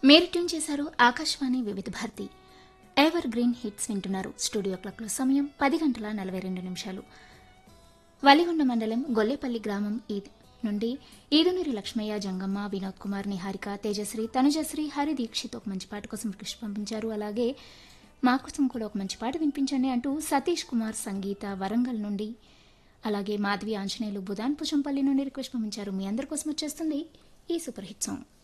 మీరు ట్యూన్ చేశారు ఆకాశవాణి వివిధ భారతి ఎవర్ గ్రీన్ హిట్స్ వింటున్నారు. స్టూడియో క్లాక్లో సమయం 10:42. వలిగొండ మండలం గొల్లేపల్లి గ్రామం నుండి ఈదునూరి లక్ష్మయ్య, జంగమ్మ, వినోద్ కుమార్, నిహారిక, తేజశ్రీ, తనుజశ్రీ, హరి దీక్షిత్ ఒక మంచి పాట కోసం రిక్వెస్ట్ పంపించారు. అలాగే మా కోసం కూడా ఒక మంచి పాట వినిపించండి అంటూ సతీష్ కుమార్, సంగీత వరంగల్ నుండి, అలాగే మాధవి, ఆంజనేయులు, బుధాన్ పుషంపల్లి నుండి రిక్వెస్ట్ పంపించారు. మీ అందరి కోసం వచ్చేస్తుంది ఈ సూపర్ హిట్ సాంగ్.